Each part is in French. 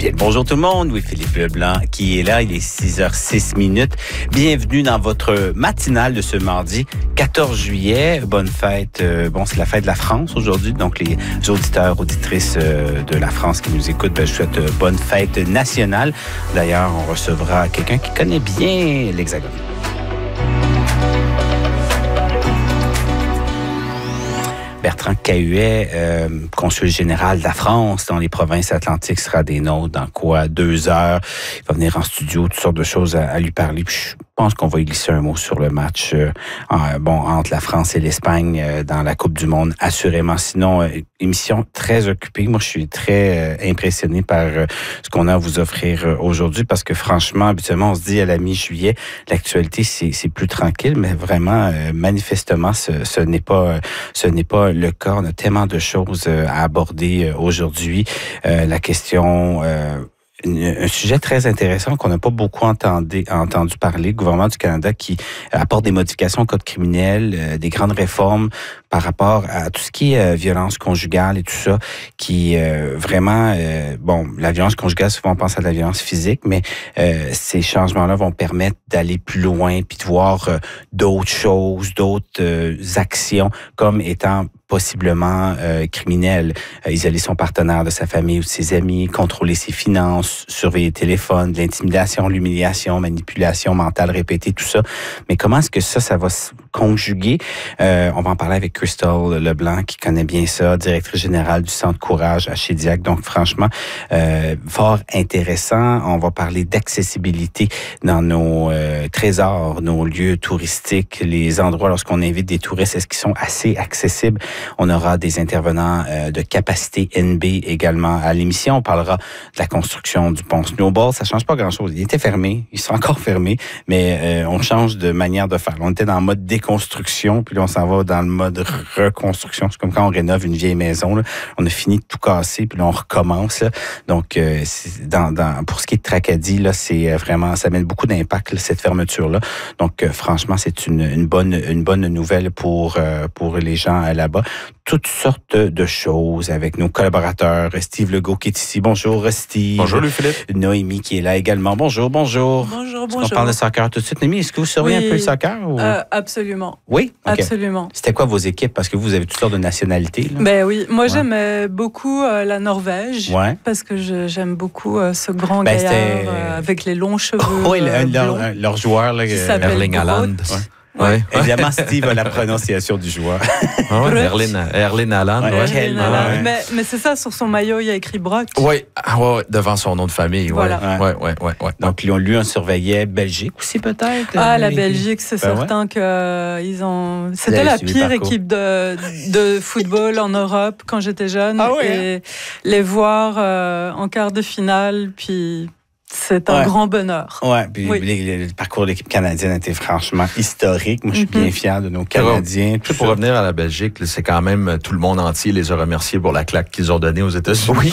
essentiel. Bonjour tout le monde, Louis-Philippe Leblanc qui est là, il est 6h06. Bienvenue dans votre matinale de ce mardi 14 juillet. Bonne fête, c'est la fête de la France aujourd'hui, donc les auditeurs, auditrices de la France qui nous écoutent, je souhaite bonne fête nationale. D'ailleurs, on recevra quelqu'un qui connaît bien l'Hexagone. Bertrand Cahuet, consul général de la France dans les provinces atlantiques, sera des nôtres dans 2 heures. Il va venir en studio, toutes sortes de choses à lui parler. Puis je pense qu'on va y glisser un mot sur le match entre la France et l'Espagne dans la Coupe du Monde, assurément. Sinon, émission très occupée. Moi, je suis très impressionné par ce qu'on a à vous offrir aujourd'hui parce que franchement, habituellement, on se dit à la mi-juillet, l'actualité, c'est plus tranquille, mais vraiment, manifestement, ce n'est pas le cas. On a tellement de choses à aborder aujourd'hui. La question... un sujet très intéressant qu'on n'a pas beaucoup entendu parler, le gouvernement du Canada qui apporte des modifications au code criminel, des grandes réformes par rapport à tout ce qui est violence conjugale et tout ça, qui vraiment, la violence conjugale, souvent on pense à de la violence physique, mais ces changements-là vont permettre d'aller plus loin puis de voir d'autres choses, d'autres actions comme étant possiblement criminel, isoler son partenaire de sa famille ou de ses amis, contrôler ses finances, surveiller le téléphone, l'intimidation, l'humiliation, manipulation mentale répétée, tout ça. Mais comment est-ce que ça va se conjuguer? On va en parler avec Crystal Leblanc, qui connaît bien ça, directrice générale du Centre Courage à Shediac. Donc, franchement, fort intéressant. On va parler d'accessibilité dans nos trésors, nos lieux touristiques, les endroits lorsqu'on invite des touristes, est-ce qu'ils sont assez accessibles? On aura des intervenants de capacité NB également à l'émission. On parlera de la construction du pont Snowball. Ça change pas grand-chose. Il était fermé. Il sera encore fermé, mais on change de manière de faire. On était dans le mode déconstruction, puis là, on s'en va dans le mode reconstruction. C'est comme quand on rénove une vieille maison. Là. On a fini de tout casser, puis là, on recommence. Là. Donc, pour ce qui est de Tracadie, là, c'est vraiment, ça mène beaucoup d'impact, là, cette fermeture-là. Donc, franchement, c'est une bonne nouvelle pour les gens là-bas. Toutes sortes de choses avec nos collaborateurs. Steve Legault qui est ici. Bonjour, Steve. Bonjour, Louis-Philippe. Noémie qui est là également. Bonjour. Bonjour. On parle de soccer tout de suite. Noémie, est-ce que vous surveillez un peu le soccer? Ou... Absolument. Oui? Okay. Absolument. C'était quoi vos équipes? Parce que vous avez toutes sortes de nationalités. Là. Ben oui. Moi, j'aimais beaucoup la Norvège. Ouais. Parce que j'aime beaucoup ce grand gaillard avec les longs cheveux. Oui, leur joueur, là, Erling Haaland. Ouais. Évidemment, Steve a la prononciation du joueur. Erling Haaland. Mais c'est ça, sur son maillot, il y a écrit Brock. Oui, devant son nom de famille. Voilà. Ouais. Donc, lui, on surveillait Belgique aussi, peut-être? La Belgique, c'est certain que ils ont... C'était la pire équipe de football en Europe quand j'étais jeune. Et les voir en quart de finale, puis... C'est un grand bonheur. Puis le parcours de l'équipe canadienne était franchement historique. Moi, je suis bien fier de nos Canadiens. Pour revenir à la Belgique, c'est quand même tout le monde entier les a remerciés pour la claque qu'ils ont donnée aux États-Unis.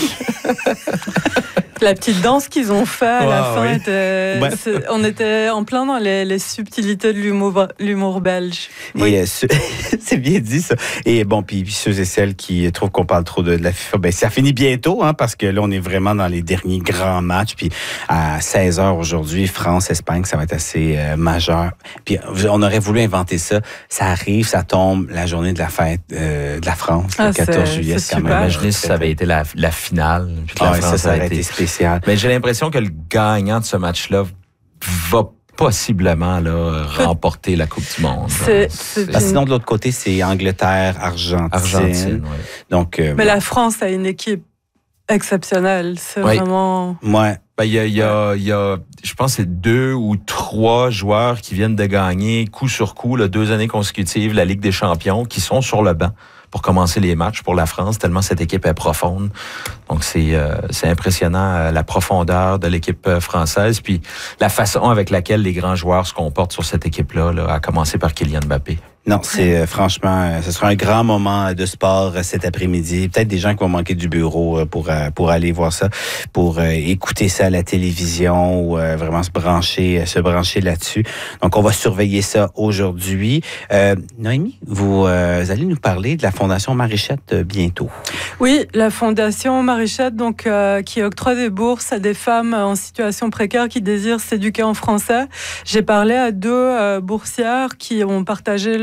La petite danse qu'ils ont fait à la fin, on était en plein dans les subtilités de l'humour belge. Oui. Et c'est bien dit, ça. Et puis ceux et celles qui trouvent qu'on parle trop de la FIFA, ça finit bientôt, parce que là, on est vraiment dans les derniers grands matchs. Puis à 16h aujourd'hui, France-Espagne, ça va être assez majeur. Puis on aurait voulu inventer ça. Ça arrive, ça tombe, la journée de la fête de la France, le 14 juillet. C'est quand même. Imaginez si ça avait été la finale. Puis la France ça aurait été spécial. Mais j'ai l'impression que le gagnant de ce match-là va possiblement remporter la Coupe du Monde. Sinon, de l'autre côté, c'est Angleterre, Argentine. Donc, mais la France a une équipe exceptionnelle. C'est vraiment... Ouais. Il y a, je pense, c'est 2 ou 3 joueurs qui viennent de gagner coup sur coup, 2 années consécutives, la Ligue des champions, qui sont sur le banc pour commencer les matchs pour la France, tellement cette équipe est profonde. Donc, c'est impressionnant, la profondeur de l'équipe française, puis la façon avec laquelle les grands joueurs se comportent sur cette équipe-là, à commencer par Kylian Mbappé. Non, c'est franchement, ce sera un grand moment de sport cet après-midi. Peut-être des gens qui vont manquer du bureau pour aller voir ça, pour écouter ça à la télévision ou vraiment se brancher là-dessus. Donc, on va surveiller ça aujourd'hui. Noémie, vous allez nous parler de la Fondation Marichette bientôt. Oui, la Fondation Marichette, donc qui octroie des bourses à des femmes en situation précaire qui désirent s'éduquer en français. J'ai parlé à 2 boursières qui ont partagé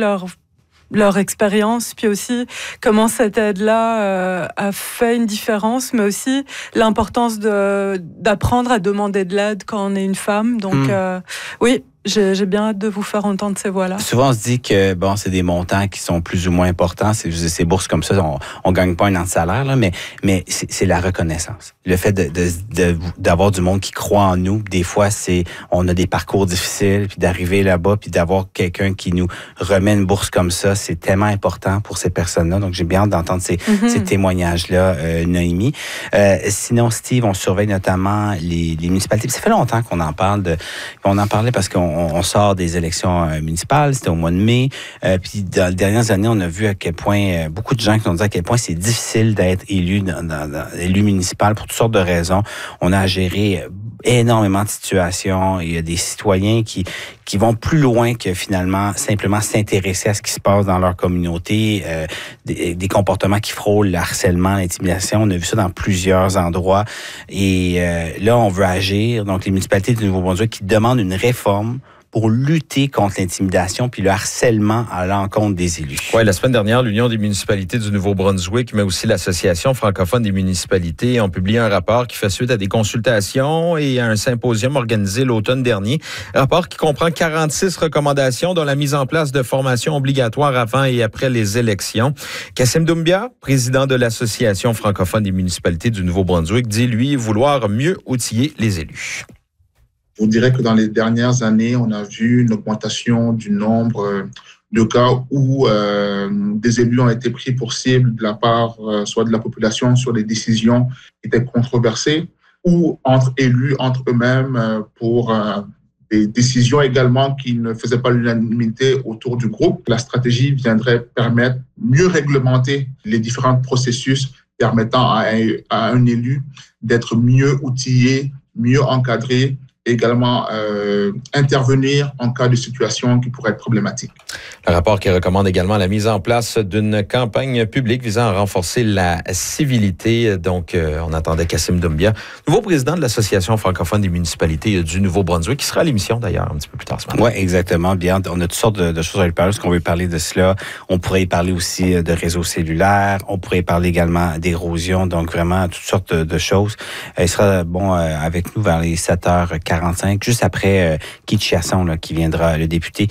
leur expérience, puis aussi comment cette aide-là a fait une différence, mais aussi l'importance d'apprendre à demander de l'aide quand on est une femme. Donc, oui, j'ai bien hâte de vous faire entendre ces voix-là. Souvent, on se dit que bon, c'est des montants qui sont plus ou moins importants. Ces bourses comme ça, on gagne pas un an de salaire, là, mais c'est la reconnaissance. Le fait d'avoir du monde qui croit en nous. Des fois, on a des parcours difficiles, puis d'arriver là-bas, puis d'avoir quelqu'un qui nous remet une bourse comme ça, c'est tellement important pour ces personnes-là. Donc, j'ai bien hâte d'entendre ces témoignages-là, Noémie. Sinon, Steve, on surveille notamment les municipalités. Puis ça fait longtemps qu'on en parle. On en parlait parce qu'on sort des élections municipales, c'était au mois de mai. Puis dans les dernières années, on a vu à quel point, beaucoup de gens qui nous ont dit à quel point c'est difficile d'être élu municipal pour toutes sortes de raisons. On a à gérer énormément de situations. Il y a des citoyens qui vont plus loin que finalement simplement s'intéresser à ce qui se passe dans leur communauté, des comportements qui frôlent le harcèlement, l'intimidation. On a vu ça dans plusieurs endroits. Et là, on veut agir. Donc, les municipalités du Nouveau-Brunswick qui demandent une réforme pour lutter contre l'intimidation puis le harcèlement à l'encontre des élus. Oui, la semaine dernière, l'Union des municipalités du Nouveau-Brunswick, mais aussi l'Association francophone des municipalités ont publié un rapport qui fait suite à des consultations et à un symposium organisé l'automne dernier. Rapport qui comprend 46 recommandations, dont la mise en place de formations obligatoires avant et après les élections. Kassim Doumbia, président de l'Association francophone des municipalités du Nouveau-Brunswick, dit, lui, vouloir mieux outiller les élus. Je vous dirais que dans les dernières années, on a vu une augmentation du nombre de cas où des élus ont été pris pour cible de la part soit de la population sur des décisions qui étaient controversées ou entre élus, entre eux-mêmes, pour des décisions également qui ne faisaient pas l'unanimité autour du groupe. La stratégie viendrait permettre mieux réglementer les différents processus permettant à un élu d'être mieux outillé, mieux encadré, également intervenir en cas de situation qui pourrait être problématique. Un rapport qui recommande également la mise en place d'une campagne publique visant à renforcer la civilité. Donc, on attendait Kassim Doumbia, nouveau président de l'Association francophone des municipalités du Nouveau-Brunswick, qui sera à l'émission d'ailleurs un petit peu plus tard ce matin. Oui, exactement. Bien, on a toutes sortes de choses à lui parler. Est-ce qu'on veut parler de cela? On pourrait y parler aussi de réseaux cellulaires. On pourrait y parler également d'érosion. Donc, vraiment, toutes sortes de choses. Il sera avec nous vers les 7h45, juste après Keith Chiasson, qui viendra, le député,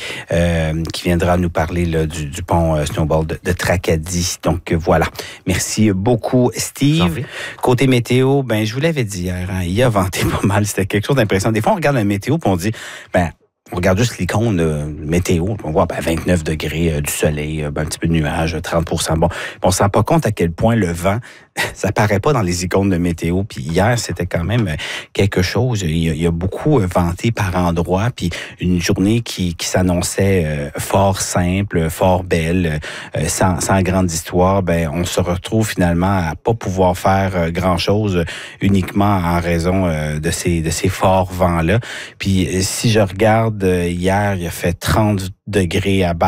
qui viendra nous parler là, du pont Snowball de Tracadie. Donc voilà. Merci beaucoup, Steve. Côté météo, je vous l'avais dit hier, il a venté pas mal. C'était quelque chose d'impressionnant. Des fois, on regarde la météo et on dit, on regarde juste l'icône météo, on voit 29 degrés du soleil, un petit peu de nuages, 30%. Bon, on ne se rend pas compte à quel point le vent, ça paraît pas dans les icônes de météo. Puis hier, c'était quand même quelque chose. Il y a beaucoup venté par endroits, puis une journée qui s'annonçait fort simple, fort belle, sans grande histoire. On se retrouve finalement à pas pouvoir faire grand-chose uniquement en raison de ces forts vents-là. Puis si je regarde hier, il a fait 30 degrés à Basse.